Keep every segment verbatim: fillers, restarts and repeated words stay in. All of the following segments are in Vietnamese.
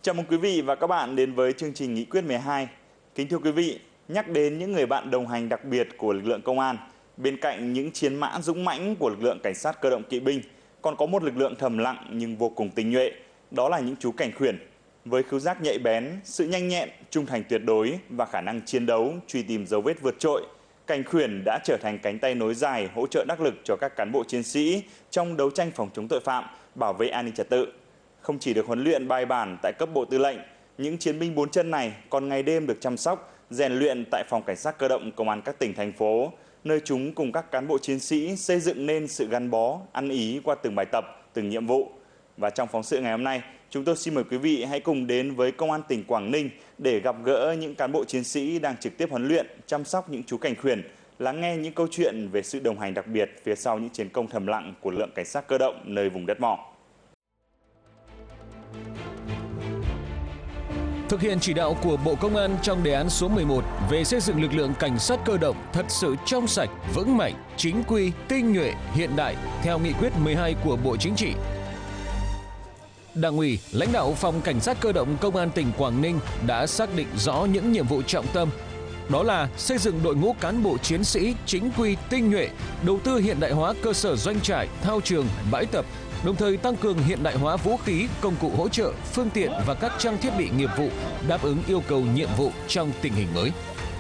Chào mừng quý vị và các bạn đến với chương trình Nghị quyết mười hai. Kính thưa quý vị, nhắc đến những người bạn đồng hành đặc biệt của lực lượng công an, bên cạnh những chiến mã dũng mãnh của lực lượng cảnh sát cơ động kỵ binh, còn có một lực lượng thầm lặng nhưng vô cùng tinh nhuệ, đó là những chú cảnh khuyển. Với khứu giác nhạy bén, sự nhanh nhẹn, trung thành tuyệt đối và khả năng chiến đấu, truy tìm dấu vết vượt trội, cảnh khuyển đã trở thành cánh tay nối dài hỗ trợ đắc lực cho các cán bộ chiến sĩ trong đấu tranh phòng chống tội phạm, bảo vệ an ninh trật tự. Không chỉ được huấn luyện bài bản tại cấp bộ tư lệnh, những chiến binh bốn chân này còn ngày đêm được chăm sóc, rèn luyện tại phòng cảnh sát cơ động công an các tỉnh thành phố, nơi chúng cùng các cán bộ chiến sĩ xây dựng nên sự gắn bó, ăn ý qua từng bài tập, từng nhiệm vụ. Và trong phóng sự ngày hôm nay, chúng tôi xin mời quý vị hãy cùng đến với Công an tỉnh Quảng Ninh để gặp gỡ những cán bộ chiến sĩ đang trực tiếp huấn luyện, chăm sóc những chú cảnh khuyển, lắng nghe những câu chuyện về sự đồng hành đặc biệt phía sau những chiến công thầm lặng của lực lượng cảnh sát cơ động nơi vùng đất mỏ. Thực hiện chỉ đạo của Bộ Công an trong đề án số mười một về xây dựng lực lượng cảnh sát cơ động thật sự trong sạch, vững mạnh, chính quy, tinh nhuệ, hiện đại theo nghị quyết mười hai của Bộ Chính trị. Đảng ủy, lãnh đạo Phòng Cảnh sát cơ động Công an tỉnh Quảng Ninh đã xác định rõ những nhiệm vụ trọng tâm. Đó là xây dựng đội ngũ cán bộ chiến sĩ chính quy, tinh nhuệ, đầu tư hiện đại hóa cơ sở doanh trại, thao trường, bãi tập, đồng thời tăng cường hiện đại hóa vũ khí, công cụ hỗ trợ, phương tiện và các trang thiết bị nghiệp vụ đáp ứng yêu cầu nhiệm vụ trong tình hình mới.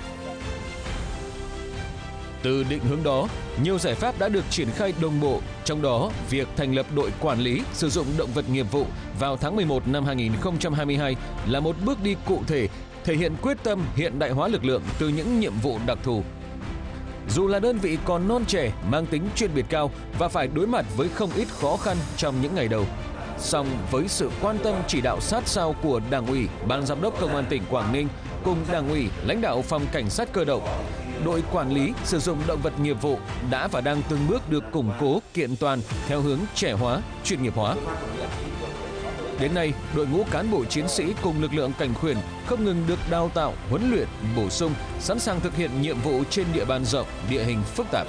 Từ định hướng đó, nhiều giải pháp đã được triển khai đồng bộ, trong đó việc thành lập đội quản lý sử dụng động vật nghiệp vụ vào tháng mười một năm hai nghìn không trăm hai mươi hai là một bước đi cụ thể, thể hiện quyết tâm hiện đại hóa lực lượng từ những nhiệm vụ đặc thù. Dù là đơn vị còn non trẻ, mang tính chuyên biệt cao và phải đối mặt với không ít khó khăn trong những ngày đầu, song với sự quan tâm chỉ đạo sát sao của Đảng ủy, Ban Giám đốc Công an tỉnh Quảng Ninh cùng Đảng ủy, lãnh đạo Phòng Cảnh sát cơ động, đội quản lý sử dụng động vật nghiệp vụ đã và đang từng bước được củng cố, kiện toàn theo hướng trẻ hóa, chuyên nghiệp hóa. Đến nay, đội ngũ cán bộ chiến sĩ cùng lực lượng cảnh khuyển không ngừng được đào tạo, huấn luyện, bổ sung, sẵn sàng thực hiện nhiệm vụ trên địa bàn rộng, địa hình phức tạp.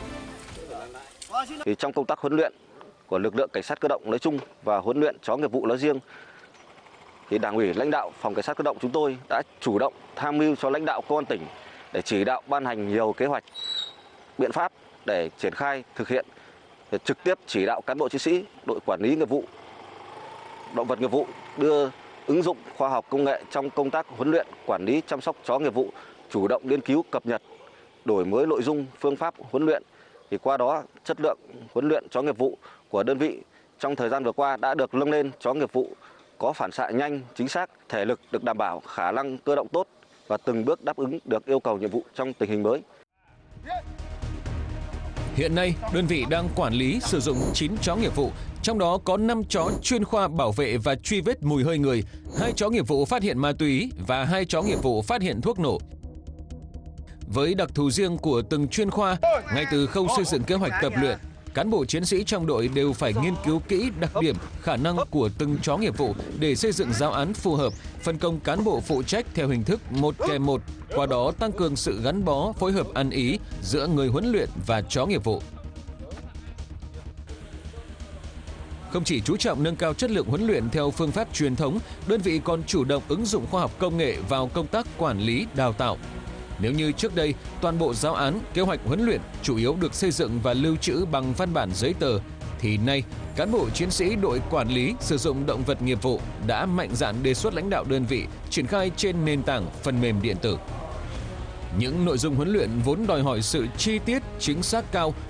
Thì trong công tác huấn luyện của lực lượng cảnh sát cơ động nói chung và huấn luyện chó nghiệp vụ nói riêng, thì Đảng ủy, lãnh đạo Phòng Cảnh sát cơ động chúng tôi đã chủ động tham mưu cho lãnh đạo Công an tỉnh để chỉ đạo ban hành nhiều kế hoạch, biện pháp để triển khai thực hiện, để trực tiếp chỉ đạo cán bộ chiến sĩ, đội quản lý nghiệp vụ, động vật nghiệp vụ đưa ứng dụng khoa học công nghệ trong công tác huấn luyện, quản lý, chăm sóc chó nghiệp vụ, chủ động nghiên cứu, cập nhật, đổi mới nội dung, phương pháp huấn luyện. Thì qua đó, chất lượng huấn luyện chó nghiệp vụ của đơn vị trong thời gian vừa qua đã được nâng lên. Chó nghiệp vụ có phản xạ nhanh, chính xác, thể lực được đảm bảo, khả năng cơ động tốt và từng bước đáp ứng được yêu cầu nhiệm vụ trong tình hình mới. Hiện nay, đơn vị đang quản lý sử dụng chín chó nghiệp vụ, trong đó có năm chó chuyên khoa bảo vệ và truy vết mùi hơi người, hai chó nghiệp vụ phát hiện ma túy và hai chó nghiệp vụ phát hiện thuốc nổ. Với đặc thù riêng của từng chuyên khoa, ngay từ khâu xây dựng kế hoạch tập luyện, cán bộ chiến sĩ trong đội đều phải nghiên cứu kỹ đặc điểm, khả năng của từng chó nghiệp vụ để xây dựng giáo án phù hợp, phân công cán bộ phụ trách theo hình thức một kèm một, qua đó tăng cường sự gắn bó, phối hợp ăn ý giữa người huấn luyện và chó nghiệp vụ. Không chỉ chú trọng nâng cao chất lượng huấn luyện theo phương pháp truyền thống, đơn vị còn chủ động ứng dụng khoa học công nghệ vào công tác quản lý, đào tạo. Nếu như trước đây, toàn bộ giáo án, kế hoạch huấn luyện chủ yếu được xây dựng và lưu trữ bằng văn bản giấy tờ, thì nay, cán bộ chiến sĩ đội quản lý sử dụng động vật nghiệp vụ đã mạnh dạn đề xuất lãnh đạo đơn vị triển khai trên nền tảng phần mềm điện tử. Những nội dung huấn luyện vốn đòi hỏi sự chi tiết, chính xác cao